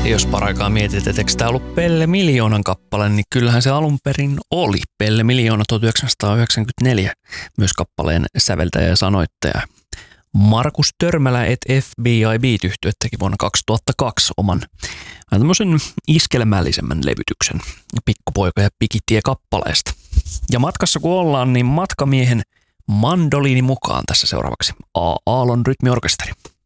Jos paraikaa mietit, että eikö tämä ollut Pelle Miljoonan kappale, niin kyllähän se alun perin oli. Pelle Miljoona 1994, myös kappaleen säveltäjä ja sanoittaja. Markus Törmälä et FBI Beat-yhtye teki vuonna 2002 oman tämmöisen iskelmällisemmän levytyksen Pikkupoika ja Pikitie-kappaleesta. Ja matkassa kun ollaan, niin matkamiehen mandoliini mukaan tässä seuraavaksi A. Aallon rytmiorkesteri.